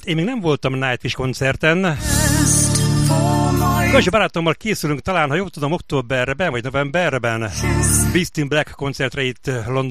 Egyrészt én még nem voltam Nightwish koncerten. Kasi barátommal készülünk talán, ha jól tudom, októberben vagy novemberben Beast in Black koncertre itt Londonban.